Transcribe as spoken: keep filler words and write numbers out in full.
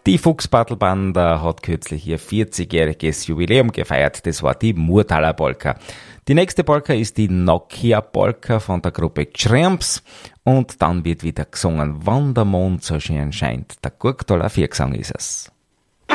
Die Fuchsbattlbanda hat kürzlich ihr vierzigjähriges Jubiläum gefeiert. Das war die Murtaler Polka. Die nächste Polka ist die Nokia Polka von der Gruppe Tramps. Und dann wird wieder gesungen, wann der Mond so schön scheint. Der Gurktaler Viergesang ist es.